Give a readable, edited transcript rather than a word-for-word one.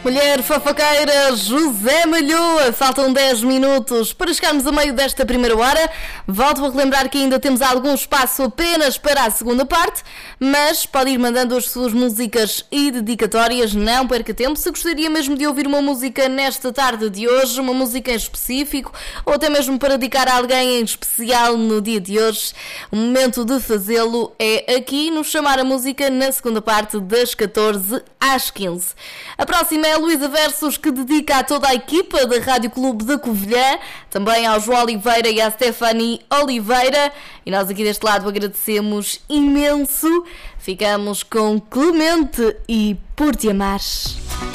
Mulher fofoqueira José Malhoa, faltam 10 minutos para chegarmos a meio desta primeira hora. Volto a relembrar que ainda temos algum espaço apenas para a segunda parte, mas pode ir mandando as suas músicas e dedicatórias, não perca tempo. Se gostaria mesmo de ouvir uma música nesta tarde de hoje, uma música em específico, ou até mesmo para dedicar a alguém em especial no dia de hoje, o momento de fazê-lo é aqui no Chamar a Música, na segunda parte, das 14 às 15. A próxima é a Luísa Versos, que dedica a toda a equipa da Rádio Clube da Covilhã, também ao João Oliveira e à Stephanie Oliveira, e nós aqui deste lado agradecemos imenso. Ficamos com Clemente e Por Te Amares.